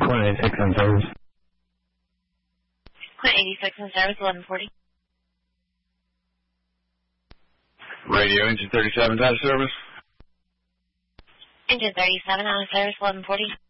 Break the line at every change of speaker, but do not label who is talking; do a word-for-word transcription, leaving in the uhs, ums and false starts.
Quint eighty-six on service.
Quint eighty-six on service, eleven forty.
Radio engine thirty-seven out of service.
Engine thirty-seven out of service, eleven forty.